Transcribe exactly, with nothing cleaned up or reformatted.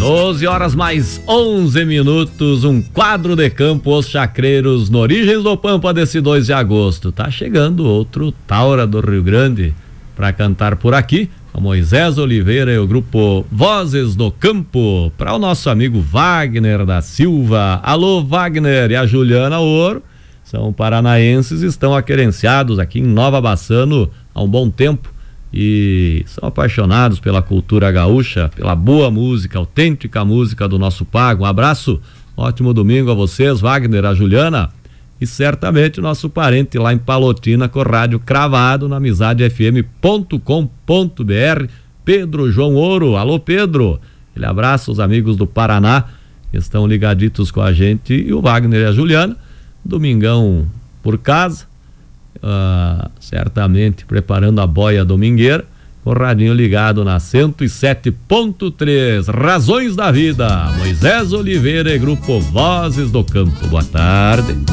doze horas mais onze minutos, um quadro de campo, os chacreiros no Origens do Pampa desse dois de agosto. Tá chegando outro Taura do Rio Grande para cantar por aqui, a Moisés Oliveira e o grupo Vozes do Campo, para o nosso amigo Wagner da Silva. Alô, Wagner, e a Juliana Ouro são paranaenses, estão aquerenciados aqui em Nova Bassano há um bom tempo e são apaixonados pela cultura gaúcha, pela boa música, autêntica música do nosso pago. Um abraço, ótimo domingo a vocês, Wagner, a Juliana, e certamente o nosso parente lá em Palotina com o rádio cravado na amizade f m ponto com ponto b r, Pedro João Ouro. Alô, Pedro, ele abraça os amigos do Paraná que estão ligaditos com a gente, e o Wagner e a Juliana, domingão por casa, uh, certamente preparando a boia domingueira, com o radinho ligado na cento e sete ponto três. Razões da Vida, Moisés Oliveira e grupo Vozes do Campo. Boa tarde.